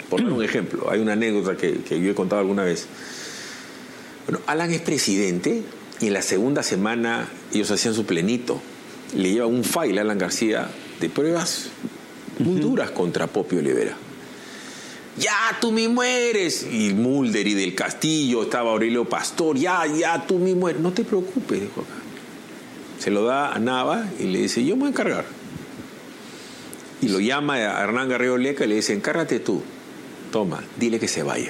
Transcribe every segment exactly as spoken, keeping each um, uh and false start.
Por dar un ejemplo, hay una anécdota que, que yo he contado alguna vez. Bueno, Alan es presidente y en la segunda semana ellos hacían su plenito. Le lleva un file a Alan García de pruebas muy duras contra Popio Olivera. Ya, tú mismo eres. Y Mulder y del Castillo, estaba Aurelio Pastor, ya, ya, tú mismo eres. No te preocupes, dijo acá. Se lo da a Nava y le dice, yo me voy a encargar. Y lo llama a Hernán Garrido Leca y le dice, encárgate tú. Toma, dile que se vaya.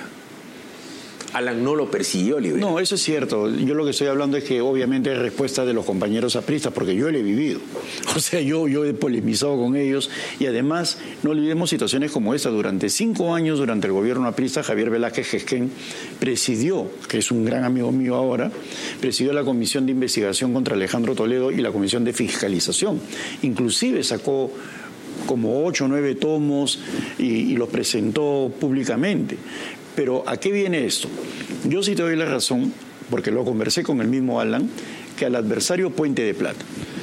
Alan no lo persiguió, Olivera. No, eso es cierto. Yo lo que estoy hablando es que obviamente es respuesta de los compañeros apristas, porque yo lo he vivido. O sea, yo, yo he polemizado con ellos y además no olvidemos situaciones como esta. Durante cinco años, durante el gobierno aprista, Javier Velázquez Gesquén presidió, que es un gran amigo mío ahora, presidió la Comisión de Investigación contra Alejandro Toledo y la Comisión de Fiscalización. Inclusive sacó como ocho o nueve tomos y, y los presentó públicamente. Pero ¿a qué viene esto? Yo sí te doy la razón, porque lo conversé con el mismo Alan, que al adversario Puente de Plata.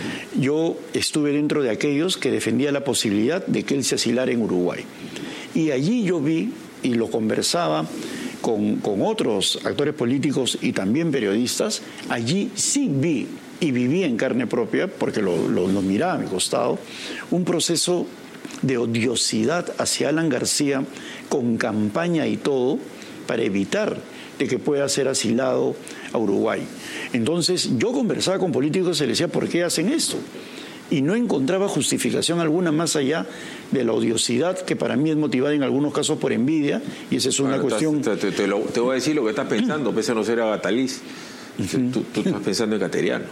Yo estuve dentro de aquellos que defendía la posibilidad de que él se asilara en Uruguay. Y allí yo vi, y lo conversaba con, con otros actores políticos y también periodistas, allí sí vi y viví en carne propia, porque lo, lo, lo miraba a mi costado, un proceso de odiosidad hacia Alan García con campaña y todo para evitar de que pueda ser asilado a Uruguay. Entonces yo conversaba con políticos y les decía, ¿por qué hacen esto? Y no encontraba justificación alguna más allá de la odiosidad que para mí es motivada en algunos casos por envidia, y esa es una bueno, cuestión... Te, te, te, lo, te voy a decir lo que estás pensando, pese a no ser agataliz. Uh-huh. tú, tú estás pensando en Cateriano.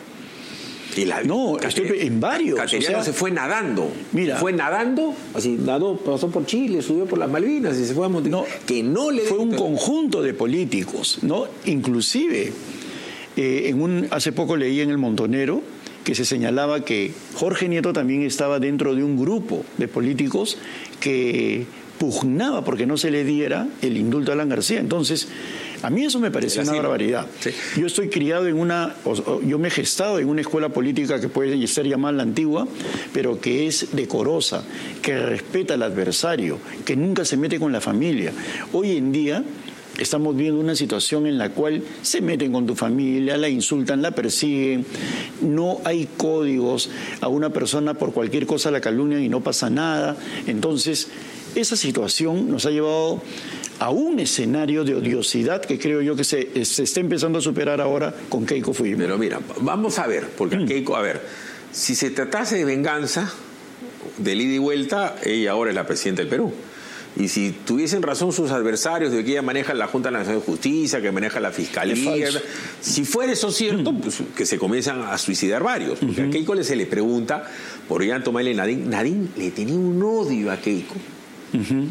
Y la, no, Cater, estoy en varios. Cateriano o sea, se fue nadando. Mira, fue nadando, así nadó, pasó por Chile, subió por las Malvinas y se fue a Monte. No, que no le fue un conjunto de políticos, ¿no? Inclusive, eh, en un, hace poco leí en El Montonero que se señalaba que Jorge Nieto también estaba dentro de un grupo de políticos que pugnaba porque no se le diera el indulto a Alan García. Entonces, a mí eso me pareció una barbaridad. Sí. Yo estoy criado en una, yo me he gestado en una escuela política que puede ser llamada la antigua, pero que es decorosa, que respeta al adversario, que nunca se mete con la familia. Hoy en día estamos viendo una situación en la cual se meten con tu familia, la insultan, la persiguen, no hay códigos, a una persona por cualquier cosa la calumnian y no pasa nada. Entonces, esa situación nos ha llevado a un escenario de odiosidad que creo yo que se, se está empezando a superar ahora con Keiko Fujimori. Pero mira, vamos a ver, porque mm. Keiko, a ver, si se tratase de venganza, de ida y vuelta, ella ahora es la presidenta del Perú. Y si tuviesen razón sus adversarios de que ella maneja la Junta Nacional de Justicia, que maneja la Fiscalía, si fuera eso cierto, pues que se comienzan a suicidar varios. Porque uh-huh. a Keiko se le pregunta por Ollanto Maile Nadine. Nadine le tenía un odio a Keiko. Uh-huh.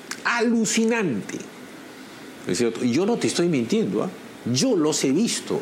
Alucinante. Es cierto, yo no te estoy mintiendo, ¿eh? Yo los he visto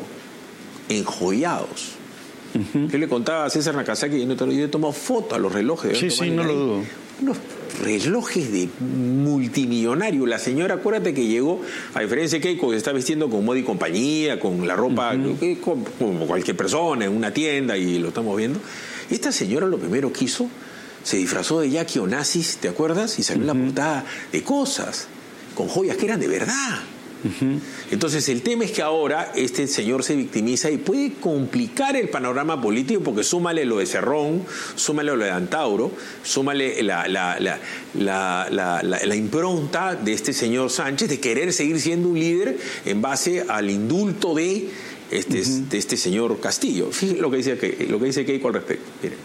enjollados. Uh-huh. Yo le contaba a César Nakazaki, yo he tomado foto a los relojes. Sí, sí, no lo dudo. Unos relojes de multimillonario. La señora, acuérdate que llegó, a diferencia de Keiko, que se está vistiendo con moda y compañía, con la ropa, uh-huh. que, como cualquier persona, en una tienda, y lo estamos viendo. Esta señora lo primero que hizo, se disfrazó de Jackie Onassis, ¿te acuerdas? Y salió uh-huh. la portada de Cosas, con joyas que eran de verdad. Uh-huh. Entonces el tema es que ahora este señor se victimiza y puede complicar el panorama político, porque súmale lo de Cerrón, súmale lo de Antauro, súmale la, la, la, la, la, la, la impronta de este señor Sánchez de querer seguir siendo un líder en base al indulto de este, uh-huh. de este señor Castillo. Fíjense lo que dice, lo que dice Keiko al respecto. Miren.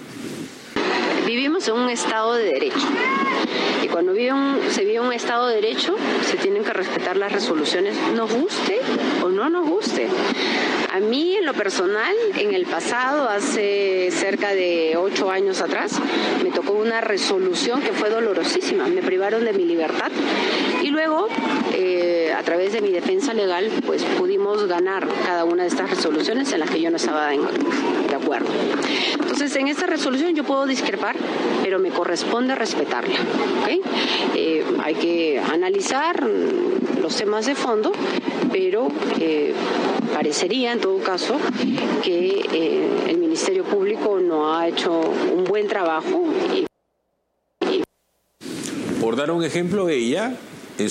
Vivimos en un Estado de Derecho. Y cuando vive un, se vive un Estado de Derecho, se tienen que respetar las resoluciones, nos guste o no nos guste. A mí, en lo personal, en el pasado, hace cerca de ocho años atrás, me tocó una resolución que fue dolorosísima. Me privaron de mi libertad y luego, eh, a través de mi defensa legal, pues pudimos ganar cada una de estas resoluciones en las que yo no estaba en, de acuerdo. Entonces, en esta resolución yo puedo discrepar, pero me corresponde respetarla. ¿Okay? Eh, hay que analizar los temas de fondo, pero eh, parecería en todo caso que eh, el Ministerio Público no ha hecho un buen trabajo. Y, y... Por dar un ejemplo, ella